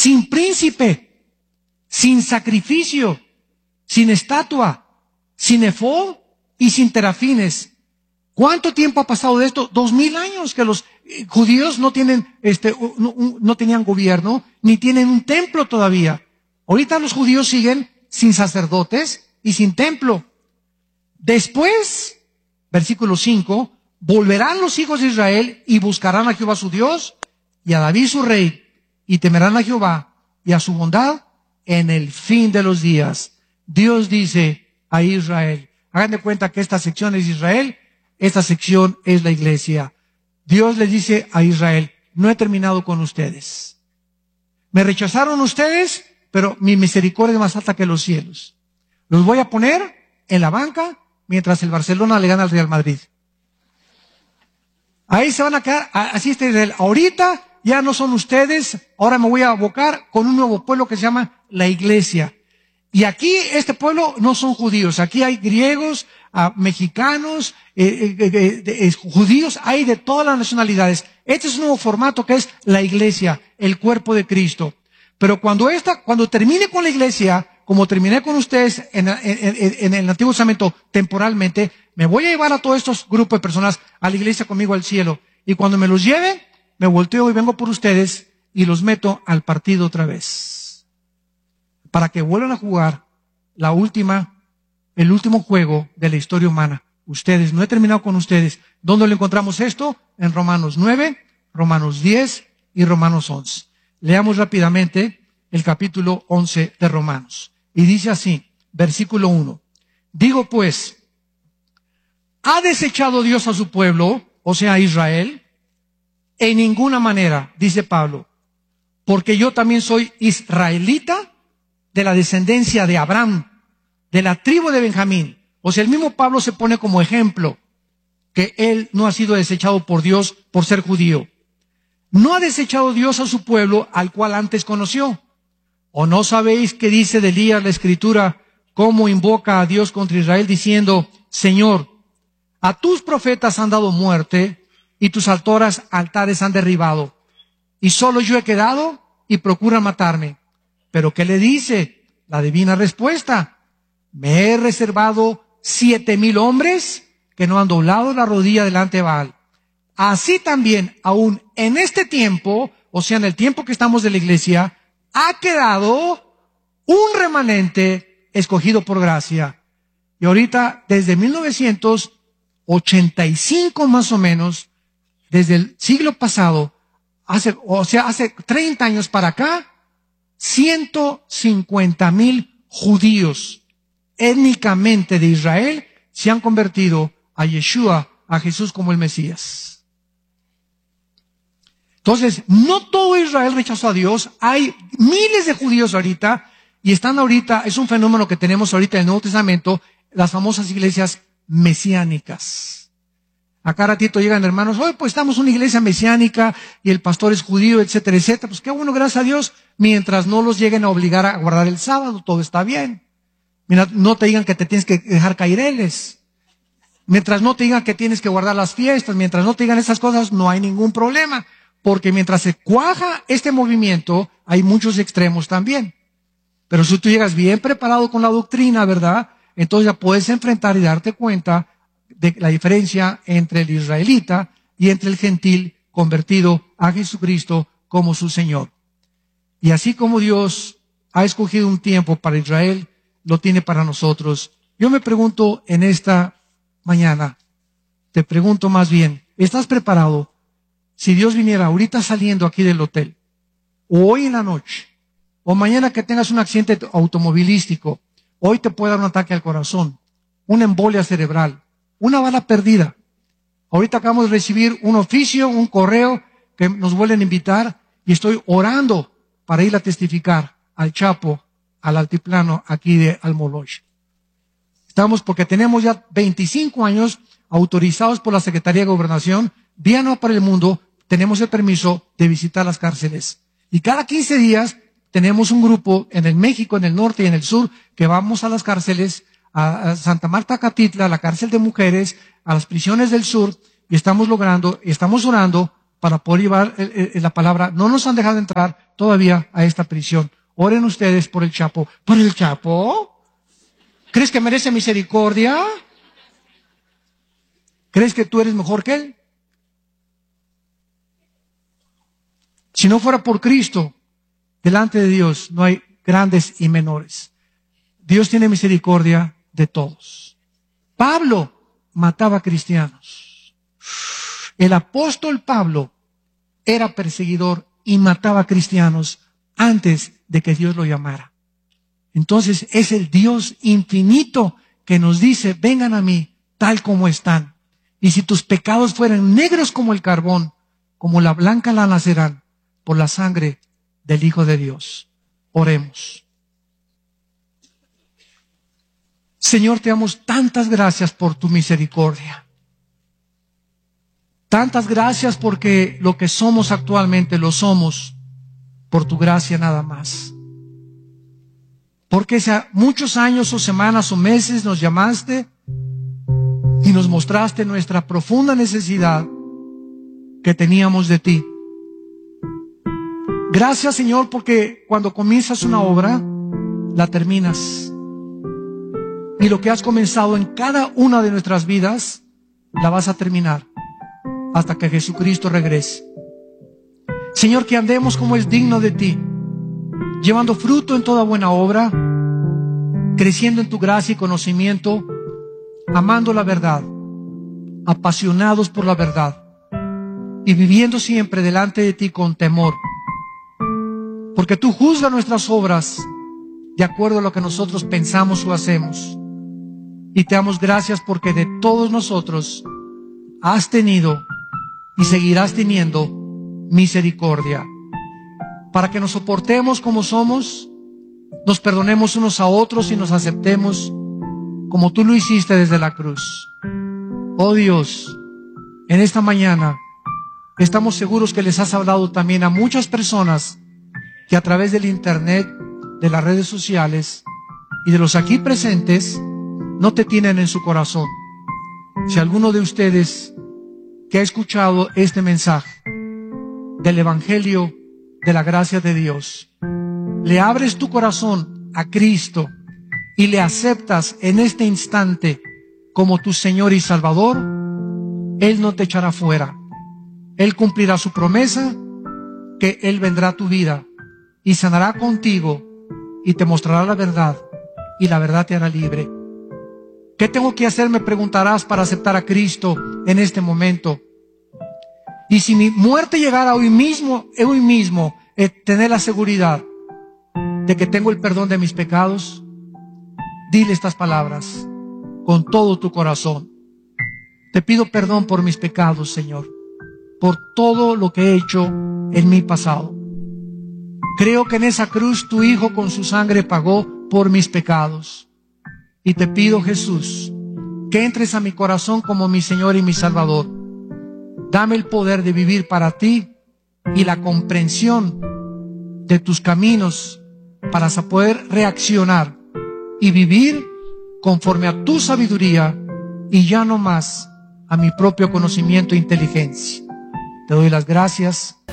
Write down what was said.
sin príncipe, sin sacrificio, sin estatua, sin efod y sin terafines. ¿Cuánto tiempo ha pasado de esto? 2000 años que los judíos no tienen, no tenían gobierno, ni tienen un templo todavía. Ahorita los judíos siguen sin sacerdotes y sin templo. Después, versículo 5, volverán los hijos de Israel y buscarán a Jehová su Dios y a David su rey, y temerán a Jehová y a su bondad en el fin de los días. Dios dice a Israel, hagan de cuenta que esta sección es Israel, esta sección es la iglesia. Dios le dice a Israel, no he terminado con ustedes. Me rechazaron ustedes, pero mi misericordia es más alta que los cielos. Los voy a poner en la banca mientras el Barcelona le gana al Real Madrid. Ahí se van a quedar, así está Israel. Ahorita ya no son ustedes, ahora me voy a abocar con un nuevo pueblo que se llama la iglesia. Y aquí este pueblo no son judíos, aquí hay griegos, mexicanos, judíos, hay de todas las nacionalidades. Este es un nuevo formato que es la iglesia, el cuerpo de Cristo. Pero cuando termine con la iglesia, como terminé con ustedes en el Antiguo Testamento temporalmente, me voy a llevar a todos estos grupos de personas a la iglesia conmigo al cielo. Y cuando me los lleve, me volteo y vengo por ustedes y los meto al partido otra vez. Para que vuelvan a jugar el último juego de la historia humana. Ustedes, no he terminado con ustedes. ¿Dónde lo encontramos esto? En Romanos 9, Romanos 10 y Romanos 11. Leamos rápidamente el capítulo 11 de Romanos. Y dice así, versículo 1. Digo pues, ¿ha desechado Dios a su pueblo, o sea, a Israel? En ninguna manera, dice Pablo, porque yo también soy israelita de la descendencia de Abraham, de la tribu de Benjamín. O sea, el mismo Pablo se pone como ejemplo que él no ha sido desechado por Dios por ser judío. ¿No ha desechado Dios a su pueblo al cual antes conoció? ¿O no sabéis qué dice de Elías la Escritura, cómo invoca a Dios contra Israel diciendo, Señor, a tus profetas han dado muerte y tus altares han derribado, y solo yo he quedado y procuran matarme? ¿Pero qué le dice? La divina respuesta. Me he reservado 7,000 hombres que no han doblado la rodilla delante de Baal. Así también, aún en este tiempo, o sea, en el tiempo que estamos de la iglesia, ha quedado un remanente escogido por gracia. Y ahorita, desde 1985 más o menos, desde el siglo pasado, hace 30 años para acá, 150,000 judíos étnicamente de Israel se han convertido a Yeshua, a Jesús como el Mesías. Entonces, no todo Israel rechazó a Dios. Hay miles de judíos ahorita, y están ahorita, es un fenómeno que tenemos ahorita en el Nuevo Testamento, las famosas iglesias mesiánicas. A cada ratito llegan hermanos, hoy pues estamos en una iglesia mesiánica y el pastor es judío, etcétera, etcétera. Pues qué bueno, gracias a Dios, mientras no los lleguen a obligar a guardar el sábado, todo está bien. Mira, no te digan que te tienes que dejar caireles. Mientras no te digan que tienes que guardar las fiestas, mientras no te digan esas cosas, no hay ningún problema. Porque mientras se cuaja este movimiento, hay muchos extremos también. Pero si tú llegas bien preparado con la doctrina, ¿verdad? Entonces ya puedes enfrentar y darte cuenta de la diferencia entre el israelita y entre el gentil convertido a Jesucristo como su Señor. Y así como Dios ha escogido un tiempo para Israel, lo tiene para nosotros. Yo me pregunto en esta mañana, te pregunto más bien, ¿estás preparado? Si Dios viniera ahorita saliendo aquí del hotel, o hoy en la noche, o mañana que tengas un accidente automovilístico, hoy te puede dar un ataque al corazón, una embolia cerebral, una bala perdida. Ahorita acabamos de recibir un oficio, un correo que nos vuelven a invitar y estoy orando para ir a testificar al Chapo, al altiplano aquí de Almoloch. Estamos porque tenemos ya 25 años autorizados por la Secretaría de Gobernación, Vía Nueva para el Mundo, tenemos el permiso de visitar las cárceles. Y cada 15 días tenemos un grupo en el México, en el norte y en el sur, que vamos a las cárceles, a Santa Marta, Catitla, a la cárcel de mujeres, a las prisiones del sur, y estamos orando para poder llevar la palabra. No nos han dejado entrar todavía a esta prisión. Oren ustedes por el Chapo. ¿Por el Chapo? ¿Crees que merece misericordia? ¿Crees que tú eres mejor que él? Si no fuera por Cristo, delante de Dios no hay grandes y menores. Dios tiene misericordia de todos. Pablo mataba cristianos. El apóstol Pablo era perseguidor y mataba cristianos antes de que Dios lo llamara. Entonces es el Dios infinito que nos dice, vengan a mí tal como están. Y si tus pecados fueran negros como el carbón, como la blanca lana serán por la sangre del Hijo de Dios. Oremos. Señor, te damos tantas gracias por tu misericordia. Tantas gracias porque lo que somos actualmente lo somos por tu gracia nada más. Porque hace muchos años o semanas o meses nos llamaste y nos mostraste nuestra profunda necesidad que teníamos de ti. Gracias, Señor, porque cuando comienzas una obra, la terminas. Y lo que has comenzado en cada una de nuestras vidas, la vas a terminar hasta que Jesucristo regrese. Señor, que andemos como es digno de ti, llevando fruto en toda buena obra, creciendo en tu gracia y conocimiento, amando la verdad, apasionados por la verdad y viviendo siempre delante de ti con temor, porque tú juzgas nuestras obras de acuerdo a lo que nosotros pensamos o hacemos. Y te damos gracias porque de todos nosotros has tenido y seguirás teniendo misericordia, para que nos soportemos como somos, nos perdonemos unos a otros y nos aceptemos como tú lo hiciste desde la cruz. Oh Dios, en esta mañana estamos seguros que les has hablado también a muchas personas que a través del internet, de las redes sociales y de los aquí presentes no te tienen en su corazón. Si alguno de ustedes que ha escuchado este mensaje del Evangelio de la gracia de Dios, le abres tu corazón a Cristo y le aceptas en este instante como tu Señor y Salvador, Él no te echará fuera. Él cumplirá su promesa, que Él vendrá a tu vida y sanará contigo y te mostrará la verdad, y la verdad te hará libre. ¿Qué tengo que hacer? Me preguntarás para aceptar a Cristo en este momento. Y si mi muerte llegara hoy mismo, tener la seguridad de que tengo el perdón de mis pecados, dile estas palabras con todo tu corazón. Te pido perdón por mis pecados, Señor, por todo lo que he hecho en mi pasado. Creo que en esa cruz tu Hijo con su sangre pagó por mis pecados. Y te pido, Jesús, que entres a mi corazón como mi Señor y mi Salvador. Dame el poder de vivir para ti y la comprensión de tus caminos para poder reaccionar y vivir conforme a tu sabiduría y ya no más a mi propio conocimiento e inteligencia. Te doy las gracias